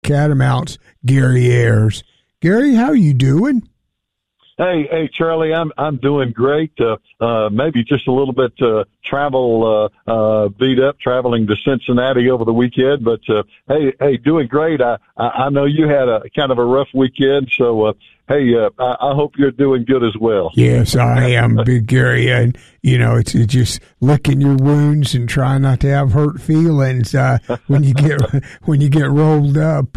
Catamounts, Gary Ayers. Gary, how are you doing? Hey, Charlie, I'm doing great. Maybe just a little bit travel beat up, traveling to Cincinnati over the weekend. But hey, doing great. I know you had a kind of a rough weekend, so hey, I hope you're doing good as well. Yes, I am, Big Gary, and it's just licking your wounds and trying not to have hurt feelings when you get rolled up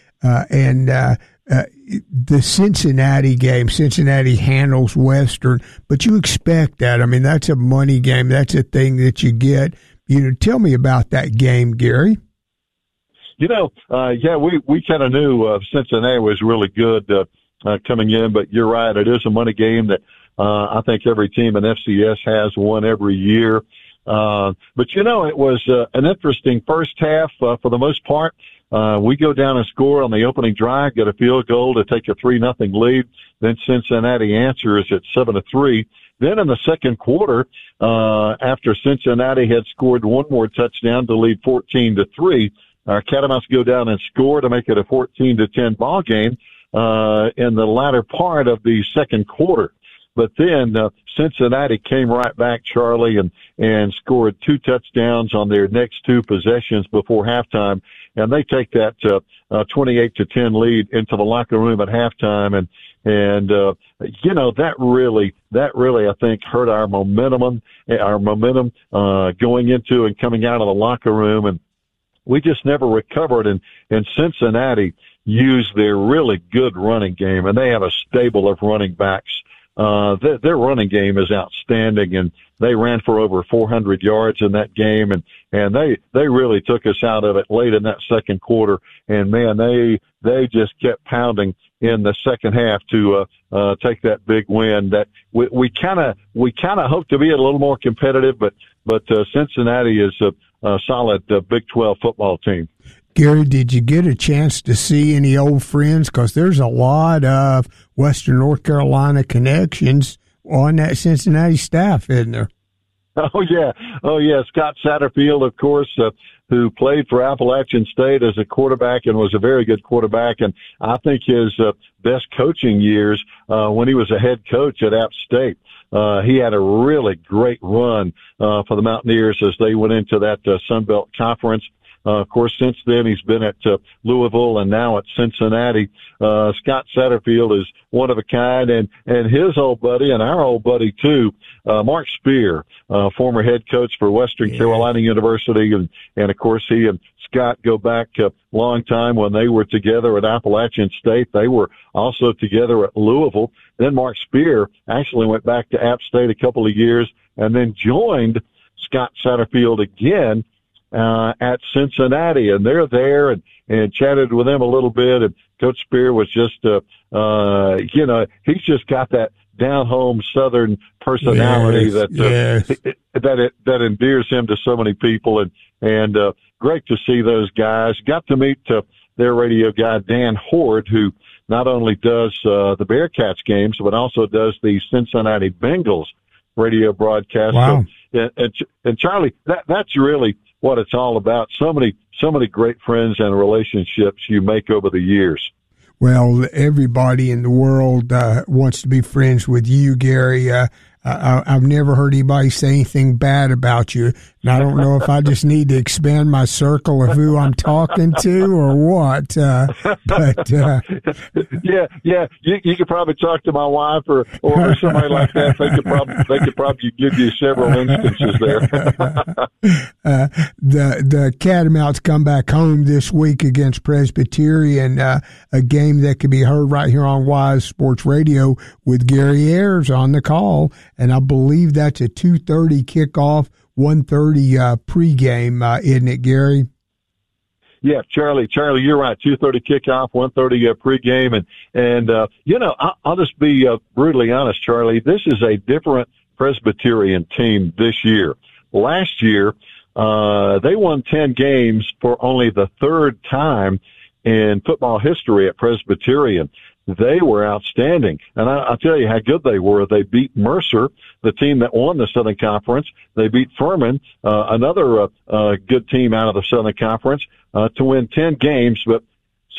the Cincinnati game. Cincinnati handles Western, but you expect that. I mean, that's a money game. That's a thing that you get. Tell me about that game, Gary. We kind of knew Cincinnati was really good coming in, but you're right. It is a money game that I think every team in FCS has one every year. But it was an interesting first half for the most part. We go down and score on the opening drive, get a field goal to take a 3-0 lead. Then Cincinnati answers at 7-3. Then in the second quarter, after Cincinnati had scored one more touchdown to lead 14-3, our Catamounts go down and score to make it a 14-10 ball game in the latter part of the second quarter. But then Cincinnati came right back, Charlie, and scored two touchdowns on their next two possessions before halftime, and they take that 28-10 lead into the locker room at halftime, and that really I think hurt our momentum going into and coming out of the locker room, and we just never recovered. And Cincinnati used their really good running game, and they have a stable of running backs. Their running game is outstanding, and they ran for over 400 yards in that game, and they really took us out of it late in that second quarter. And man, they just kept pounding in the second half to take that big win. That we kind of hope to be a little more competitive, but Cincinnati is a solid Big 12 football team. Gary, did you get a chance to see any old friends? Because there's a lot of Western North Carolina connections on that Cincinnati staff, isn't there? Oh, yeah. Scott Satterfield, of course, who played for Appalachian State as a quarterback and was a very good quarterback. And I think his best coaching years when he was a head coach at App State. He had a really great run for the Mountaineers as they went into that Sun Belt Conference. Of course, since then, he's been at Louisville and now at Cincinnati. Scott Satterfield is one of a kind, and his old buddy and our old buddy, too, Mark Spear, former head coach for Western Carolina University. And, of course, he and Scott go back a long time when they were together at Appalachian State. They were also together at Louisville. Then Mark Spear actually went back to App State a couple of years and then joined Scott Satterfield again at Cincinnati, and they're there and chatted with them a little bit. And Coach Spear was just, he's just got that down home Southern personality that endears him to so many people. And great to see those guys. Got to meet their radio guy, Dan Horde, who not only does the Bearcats games, but also does the Cincinnati Bengals radio broadcast. Wow. So, and Charlie, that's really what it's all about. So many great friends and relationships you make over the years. Well, everybody in the world wants to be friends with you, Gary. I've never heard anybody say anything bad about you, and I don't know if I just need to expand my circle of who I'm talking to or what. You could probably talk to my wife or somebody like that. They could probably give you several instances there. The Catamounts come back home this week against Presbyterian, a game that could be heard right here on Wise Sports Radio with Gary Ayers on the call. And I believe that's a 2:30 kickoff, 1:30 pregame, isn't it, Gary? Yeah, Charlie, you're right. 2:30 kickoff, 1:30 pregame, and I'll just be brutally honest, Charlie. This is a different Presbyterian team this year. Last year, they won 10 games for only the third time in football history at Presbyterian. They were outstanding. And I'll tell you how good they were. They beat Mercer, the team that won the Southern Conference. They beat Furman, another good team out of the Southern Conference, to win 10 games. But